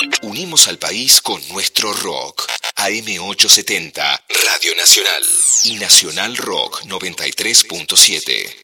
Unimos al país con nuestro rock. AM870, Radio Nacional. Y Nacional Rock 93.7.